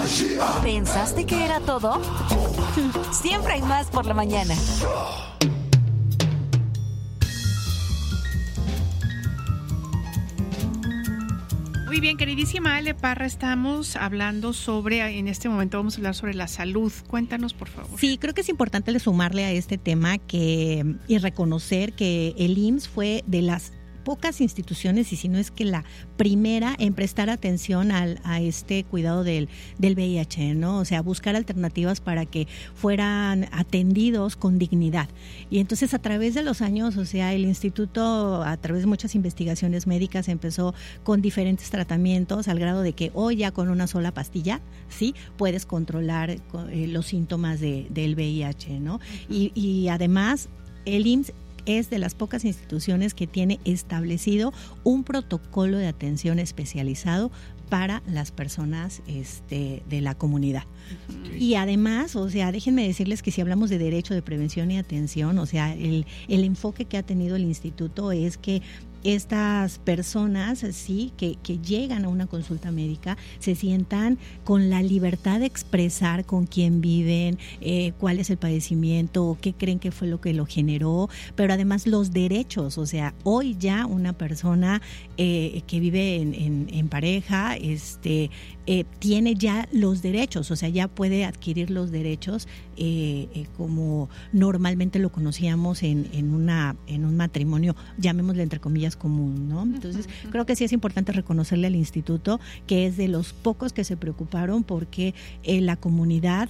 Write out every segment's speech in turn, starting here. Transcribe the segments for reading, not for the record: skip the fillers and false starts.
¿Pensaste que era todo? Siempre hay más por la mañana. Muy bien, queridísima Ale Parra, estamos hablando en este momento vamos a hablar sobre la salud. Cuéntanos, por favor. Sí, creo que es importante sumarle a este tema y reconocer que el IMSS fue de las pocas instituciones, y si no es que la primera en prestar atención a este cuidado del VIH, ¿no? O sea, buscar alternativas para que fueran atendidos con dignidad. Y entonces a través de los años, o sea, el instituto, a través de muchas investigaciones médicas, empezó con diferentes tratamientos al grado de que hoy ya con una sola pastilla, sí, puedes controlar los síntomas del VIH, ¿no? Y además, el IMSS es de las pocas instituciones que tiene establecido un protocolo de atención especializado para las personas de la comunidad. Okay. Y además, o sea, déjenme decirles que si hablamos de derecho de prevención y atención, o sea, el enfoque que ha tenido el instituto es que estas personas, sí, que llegan a una consulta médica, se sientan con la libertad de expresar con quién viven, cuál es el padecimiento, qué creen que fue lo que lo generó, pero además los derechos. O sea, hoy ya una persona que vive en pareja, tiene ya los derechos, o sea, ya puede adquirir los derechos como normalmente lo conocíamos en un matrimonio, llamémosle entre comillas común, ¿no? Entonces, creo que sí es importante reconocerle al instituto que es de los pocos que se preocuparon porque la comunidad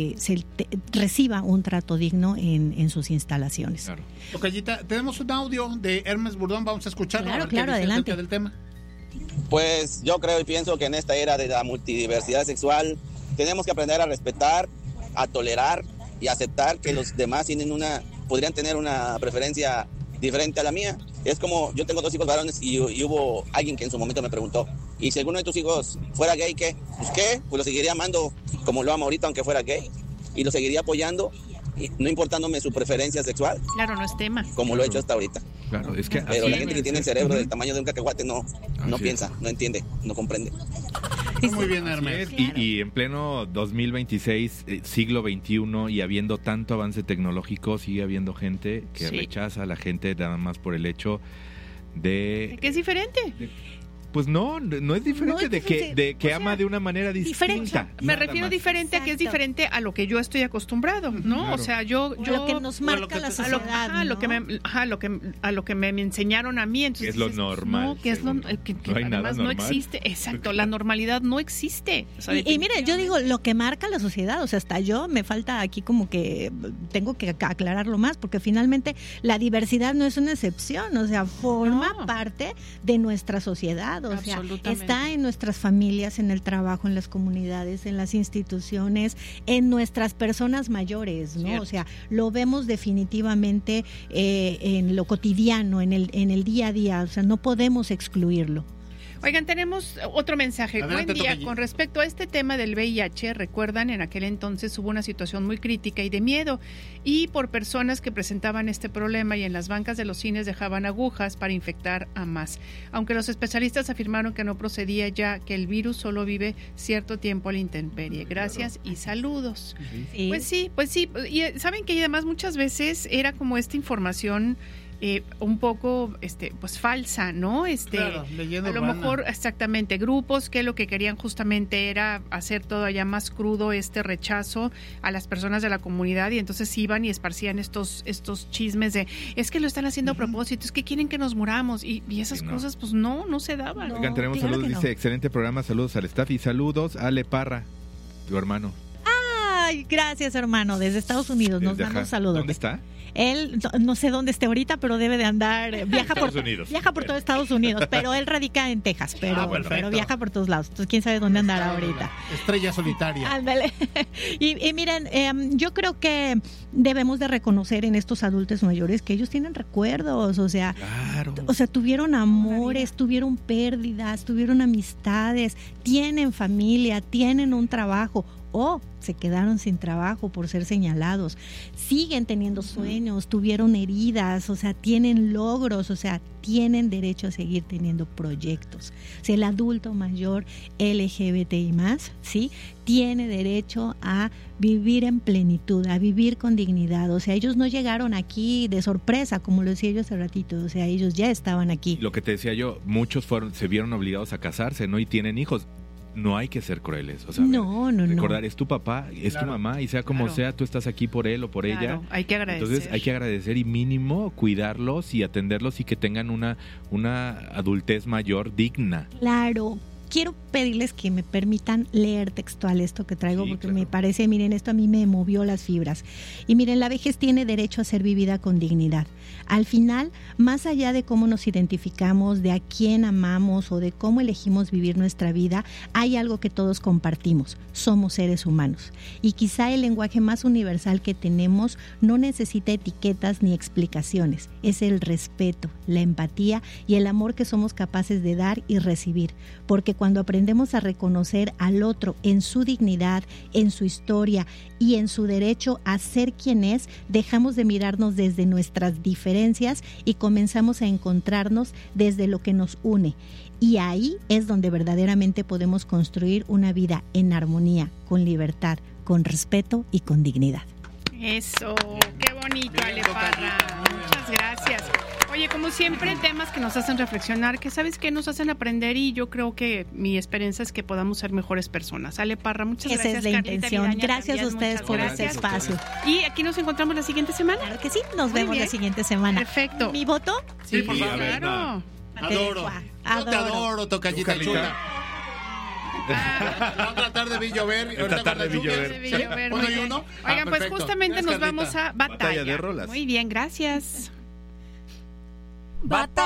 reciba un trato digno en sus instalaciones. Claro. Tocayita, tenemos un audio de Hermes Burdón, vamos a escucharlo. Claro, adelante. Del tema. Pues yo creo y pienso que en esta era de la multidiversidad sexual tenemos que aprender a respetar, a tolerar y aceptar que los demás podrían tener una preferencia diferente a la mía. Es como, yo tengo 2 hijos varones y hubo alguien que en su momento me preguntó, ¿y si alguno de tus hijos fuera gay, qué? Pues qué, pues lo seguiría amando como lo amo ahorita aunque fuera gay, y lo seguiría apoyando, no importándome su preferencia sexual. Claro, no es tema. Como lo he hecho hasta ahorita. Claro, es que pero la gente que tiene el cerebro del tamaño de un cacahuate no piensa, no entiende, no comprende. Muy bien, Hermes. Y en pleno 2026, siglo XXI, y habiendo tanto avance tecnológico, sigue habiendo gente que rechaza a la gente nada más por el hecho de que es diferente. Pues no es diferente, de que ama de una manera distinta. Me refiero diferente a que es diferente a lo que yo estoy acostumbrado, ¿no? Claro. O sea, yo lo que nos marca la sociedad, a lo que me enseñaron a mí, entonces es lo normal. No, que es lo que no hay además nada no normal. Existe, exacto, la normalidad no existe. O sea, y mire, yo digo lo que marca la sociedad, o sea, hasta yo me falta aquí como que tengo que aclararlo más, porque finalmente la diversidad no es una excepción, o sea, forma parte de nuestra sociedad. O sea, está en nuestras familias, en el trabajo, en las comunidades, en las instituciones, en nuestras personas mayores, ¿no? Cierto. O sea, lo vemos definitivamente en lo cotidiano, en el día a día, o sea, no podemos excluirlo. Oigan, tenemos otro mensaje. Adelante, Buen día. Tocayo. Con respecto a este tema del VIH, recuerdan, en aquel entonces hubo una situación muy crítica y de miedo, y por personas que presentaban este problema, y en las bancas de los cines dejaban agujas para infectar a más. Aunque los especialistas afirmaron que no procedía, ya que el virus solo vive cierto tiempo a la intemperie. Gracias y saludos. Sí. Pues sí. Y saben que además muchas veces era como esta información un poco pues falsa, ¿no? Claro, leyenda a lo urbana. mejor exactamente grupos que lo que querían justamente era hacer todavía más crudo este rechazo a las personas de la comunidad, y entonces iban y esparcían estos chismes de es que lo están haciendo a propósito, es que quieren que nos muramos, y esas cosas pues no se daban. Oigan, tenemos claro saludos, que no. dice, excelente programa, saludos al staff y saludos a Ale Parra, tu hermano. Ay, gracias, hermano, desde Estados Unidos nos manda un saludo. ¿Dónde está? Él no sé dónde esté ahorita, pero debe de andar, viaja por todo Estados Unidos, pero él radica en Texas, pero viaja por todos lados. Entonces, quién sabe dónde andará ahorita. Estrella solitaria. Ándale. Y miren, yo creo que debemos de reconocer en estos adultos mayores que ellos tienen recuerdos, o sea, tuvieron amores, tuvieron pérdidas, tuvieron amistades, tienen familia, tienen un trabajo. o se quedaron sin trabajo por ser señalados, siguen teniendo sueños, tuvieron heridas, o sea, tienen logros, o sea, tienen derecho a seguir teniendo proyectos. O sea, el adulto mayor LGBTI+, ¿sí?, tiene derecho a vivir en plenitud, a vivir con dignidad. O sea, ellos no llegaron aquí de sorpresa, como lo decía yo hace ratito, o sea, ellos ya estaban aquí. Lo que te decía yo, muchos se vieron obligados a casarse, ¿no? Y tienen hijos. No hay que ser crueles, o sea, recordar, es tu papá, es tu mamá, y sea como sea, tú estás aquí por él o por ella. Hay que agradecer. Entonces hay que agradecer y mínimo cuidarlos y atenderlos y que tengan una adultez mayor digna. Claro. Quiero pedirles que me permitan leer textual esto que traigo, porque me parece, miren, esto a mí me movió las fibras. Y miren, la vejez tiene derecho a ser vivida con dignidad. Al final, más allá de cómo nos identificamos, de a quién amamos o de cómo elegimos vivir nuestra vida, hay algo que todos compartimos: somos seres humanos. Y quizá el lenguaje más universal que tenemos no necesita etiquetas ni explicaciones. Es el respeto, la empatía y el amor que somos capaces de dar y recibir. Porque cuando aprendemos a reconocer al otro en su dignidad, en su historia y en su derecho a ser quien es, dejamos de mirarnos desde nuestras diferencias y comenzamos a encontrarnos desde lo que nos une. Y ahí es donde verdaderamente podemos construir una vida en armonía, con libertad, con respeto y con dignidad. Eso, qué bonito, Ale Parra. Muchas gracias. Oye, como siempre, temas que nos hacen reflexionar, que sabes que nos hacen aprender, y yo creo que mi esperanza es que podamos ser mejores personas. Ale Parra, muchas gracias. Esa es la intención. Vidaña, gracias también, a ustedes por este espacio. Y aquí nos encontramos la siguiente semana. Claro que sí, nos vemos la siguiente semana. Perfecto. ¿Mi voto? Sí, por favor. Claro. Adoro. Yo te adoro, tocallita chula. La otra tarde vi llover. Esta tarde vi llover. ¿Uno y uno? Oigan, pues justamente nos vamos a Batalla de rolas. Muy bien, gracias. Batalla.